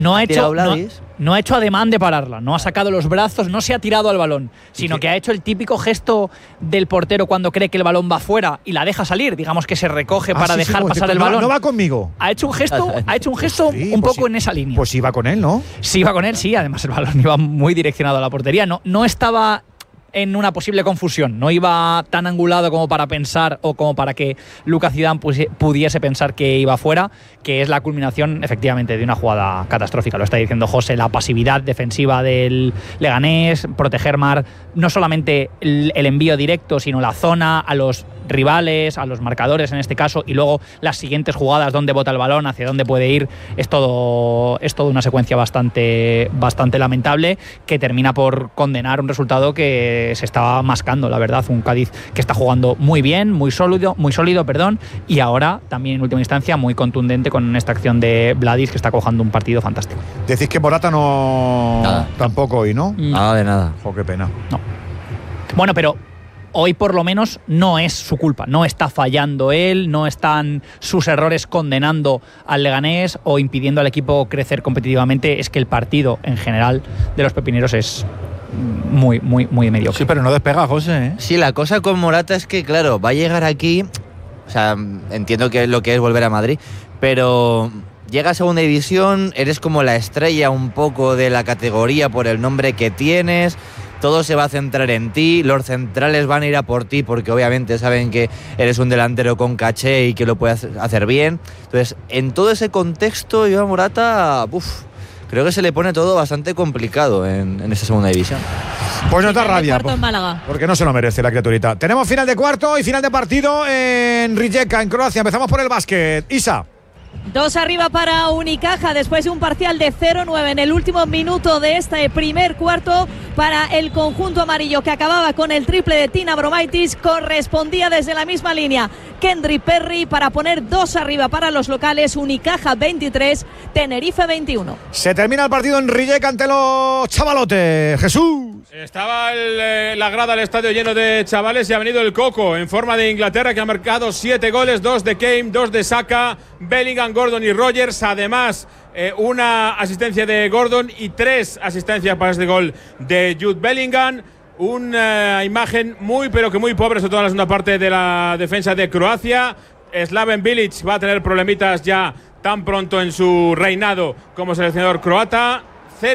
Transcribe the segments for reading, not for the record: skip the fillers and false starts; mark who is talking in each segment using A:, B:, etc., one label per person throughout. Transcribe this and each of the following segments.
A: No ha hecho ademán de pararla, no ha sacado los brazos, no se ha tirado al balón, sino que ha hecho el típico gesto del portero cuando cree que el balón va fuera y la deja salir, digamos que se recoge para dejar pasar el balón.
B: No va conmigo.
A: Ha hecho un gesto
B: sí,
A: un
B: pues
A: poco
B: sí,
A: en esa línea.
B: Pues iba con él, ¿no?
A: Sí, iba con él, sí, además el balón iba muy direccionado a la portería, no estaba en una posible confusión, no iba tan angulado como para pensar o como para que Lucas Zidane pudiese pensar que iba fuera, que es la culminación efectivamente de una jugada catastrófica. Lo está diciendo José, la pasividad defensiva del Leganés, proteger no solamente el envío directo, sino la zona a los rivales, a los marcadores en este caso, y luego las siguientes jugadas, dónde bota el balón, hacia dónde puede ir, es todo una secuencia bastante lamentable, que termina por condenar un resultado que se estaba mascando, la verdad. Un Cádiz que está jugando muy bien, muy sólido, y ahora también en última instancia muy contundente con esta acción de Vladis, que está cojando un partido fantástico.
B: Decís que Morata no tampoco hoy, ¿no?
C: Nada de nada.
B: Oh, qué pena.
A: No. Bueno, pero hoy por lo menos no es su culpa, no está fallando él, no están sus errores condenando al Leganés o impidiendo al equipo crecer competitivamente. Es que el partido en general de los pepineros es muy mediocre.
D: Sí, pero no despega, José, ¿eh?
C: Sí, la cosa con Morata es que, claro, va a llegar aquí, o sea, entiendo que lo que es volver a Madrid, pero llega a segunda división, eres como la estrella un poco de la categoría por el nombre que tienes. Todo se va a centrar en ti, los centrales van a ir a por ti porque obviamente saben que eres un delantero con caché y que lo puedes hacer bien. Entonces, en todo ese contexto, yo a Morata, creo que se le pone todo bastante complicado en esta segunda división.
B: Pues nos da rabia,
E: en Málaga,
B: porque no se lo merece la criaturita. Tenemos final de cuarto y final de partido en Rijeka, en Croacia. Empezamos por el básquet. Isa.
E: 2 arriba para Unicaja después de un parcial de 0-9 en el último minuto de este primer cuarto para el conjunto amarillo, que acababa con el triple de Tina Abromaitis. Correspondía desde la misma línea Kendrick Perry para poner 2 arriba para los locales. Unicaja 23, Tenerife 21.
B: Se termina el partido en Rijeka ante los chavalotes. Jesús.
F: Estaba la grada del estadio lleno de chavales y ha venido el Coco en forma de Inglaterra, que ha marcado 7 goles, 2 de Kane, 2 de Saka, Bellingham, Gordon y Rogers. Además, una asistencia de Gordon y 3 asistencias para este gol de Jude Bellingham. Una imagen muy pobre, sobre todo en la segunda parte de la defensa de Croacia. Slaven Bilic va a tener problemitas ya tan pronto en su reinado como seleccionador croata.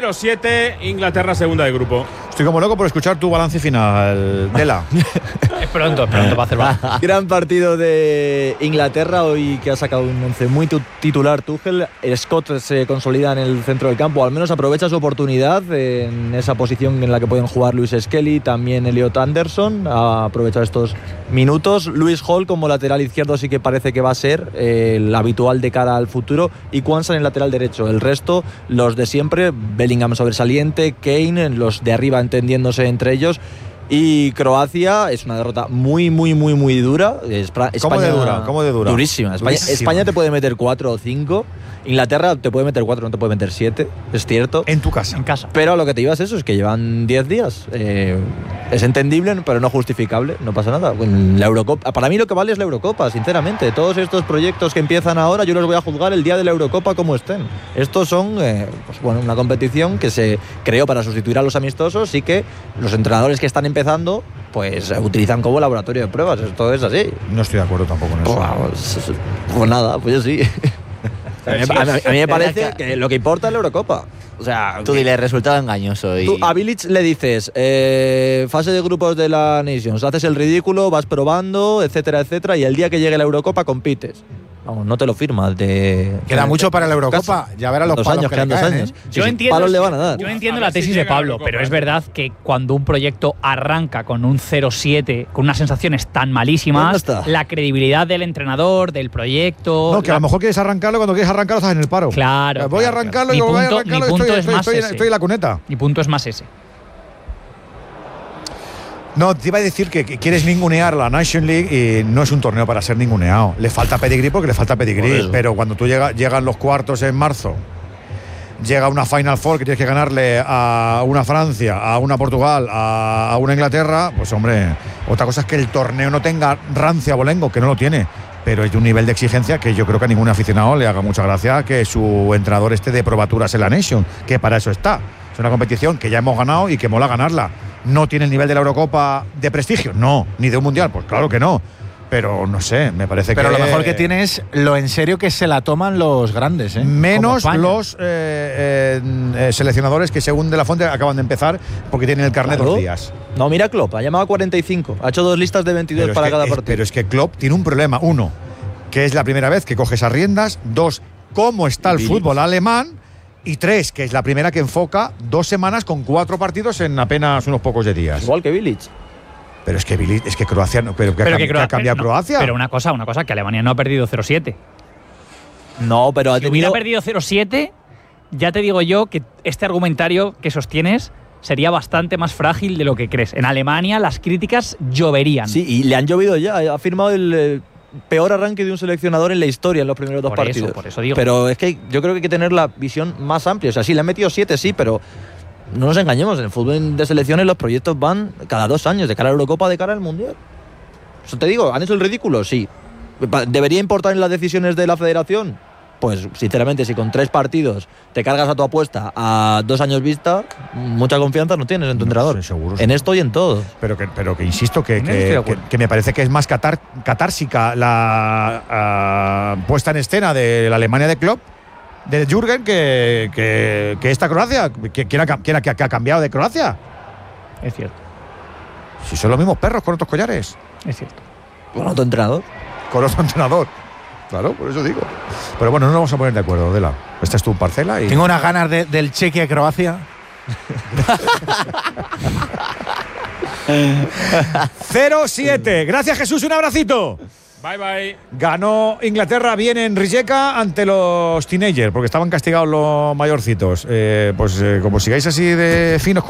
F: 0-7, Inglaterra segunda de grupo.
B: Estoy como loco por escuchar tu balance final, Dela.
A: Es pronto para hacer balance.
G: Gran partido de Inglaterra hoy, que ha sacado un 11 muy titular Tuchel. Scott se consolida en el centro del campo, al menos aprovecha su oportunidad en esa posición en la que pueden jugar Luis Skelly, también Elliot Anderson, ha aprovechado estos minutos. Luis Hall como lateral izquierdo sí que parece que va a ser el habitual de cara al futuro, y Kwanza en el lateral derecho. El resto, los de siempre, Bellingham sobresaliente, Kane, los de arriba entendiéndose entre ellos. Y Croacia es una derrota muy dura.
B: ¿Cómo de dura?
G: Durísima. España te puede meter 4 o 5. Inglaterra te puede meter 4, no te puede meter 7. Es cierto.
B: En tu casa.
A: En casa.
G: Pero a lo que te ibas es que llevan 10 días. Es entendible, pero no justificable. No pasa nada. La Eurocopa, para mí lo que vale es la Eurocopa, sinceramente. Todos estos proyectos que empiezan ahora, yo los voy a juzgar el día de la Eurocopa como estén. Estos son una competición que se creó para sustituir a los amistosos, y que los entrenadores que están empezando pues utilizan como laboratorio de pruebas. Esto es así.
B: No estoy de acuerdo tampoco en eso.
G: Pues nada, pues yo sí. A mí me parece que lo que importa es la Eurocopa. O sea,
C: tú dile resultado engañoso.
G: Tú a Bilic le dices fase de grupos de la Nations, haces el ridículo, vas probando, etcétera, y el día que llegue la Eurocopa compites. Vamos, no te lo firmas.
D: Queda mucho para la Eurocopa. Ya verás los palos
G: años,
D: que le caen,
G: 2 años.
A: Yo entiendo la tesis de Pablo, pero es verdad que cuando un proyecto arranca con un 0-7, con unas sensaciones tan malísimas, la credibilidad del entrenador, del proyecto…
B: No, que a lo mejor quieres arrancarlo, cuando quieres arrancarlo estás en el paro.
A: Claro.
B: Voy a arrancarlo y voy a arrancarlo, estoy en la cuneta.
A: Mi punto es más ese.
B: No, te iba a decir que quieres ningunear la Nation League y no es un torneo para ser ninguneado. Le falta pedigrí porque le falta pedigrí, pero cuando tú llegan los cuartos en marzo, llega una Final Four que tienes que ganarle a una Francia, a una Portugal, a una Inglaterra, pues hombre, otra cosa es que el torneo no tenga rancia abolengo, que no lo tiene, pero es de un nivel de exigencia que yo creo que a ningún aficionado le haga mucha gracia que su entrenador esté de probaturas en la Nation, que para eso está. Es una competición que ya hemos ganado y que mola ganarla. ¿No tiene el nivel de la Eurocopa de prestigio? No. ¿Ni de un Mundial? Pues claro que no. Pero no sé, me parece
D: Pero
B: que…
D: lo mejor que tiene es lo en serio que se la toman los grandes, ¿eh?
B: Menos
D: Como España.
B: los seleccionadores que, según De La Fuente, acaban de empezar porque tienen el carnet
G: Claro.
B: 2 días.
G: No, mira Klopp, ha llamado a 45. Ha hecho 2 listas de 22
B: Pero
G: para
B: es que-
G: cada
B: es-
G: partido.
B: Pero es que Klopp tiene un problema. Uno, que es la primera vez que coge esas riendas. 2, cómo está el
G: Bilic.
B: fútbol alemán. Y 3, que es la primera que enfoca 2 semanas con 4 partidos en apenas unos pocos de días.
G: Igual que Bilic.
B: Pero es que Croacia no, pero que ha cambiado
A: no,
B: Croacia.
A: Pero una cosa, que Alemania no ha perdido 0-7.
G: No, pero ha
A: Si hubiera
G: tenido…
A: perdido 0-7, ya te digo yo que este argumentario que sostienes sería bastante más frágil de lo que crees. En Alemania las críticas lloverían.
G: Sí, y le han llovido ya. Ha firmado el peor arranque de un seleccionador en la historia en los primeros 2 partidos.
A: Por eso digo.
G: Pero es que yo creo que hay que tener la visión más amplia. O sea, sí, le han metido 7, sí, pero no nos engañemos. En el fútbol de selecciones los proyectos van cada 2 años, de cara a la Eurocopa, de cara al Mundial. Eso te digo, ¿han hecho el ridículo? Sí. ¿Debería importar en las decisiones de la federación? Pues, sinceramente, si con 3 partidos te cargas a tu apuesta a 2 años vista, mucha confianza no tienes en tu entrenador.
B: sí, seguro,
G: En esto y en todo.
B: Pero que insisto, que
A: No estoy de acuerdo.
B: me parece que es más catársica la puesta en escena de la Alemania de Klopp, de Jürgen, que esta Croacia. ¿Quién ha cambiado de Croacia?
A: Es cierto,
B: Si son los mismos perros con otros collares.
A: es cierto.
G: Con otro entrenador.
B: Con otro entrenador. Claro, por eso digo. Pero bueno, no nos vamos a poner de acuerdo, Dela. Esta es tu parcela y…
D: Tengo unas ganas del Chequia-Croacia.
B: 0-7. Gracias, Jesús. Un abracito.
F: Bye, bye.
B: Ganó Inglaterra bien en Rijeka ante los teenagers, porque estaban castigados los mayorcitos. Como sigáis así de finos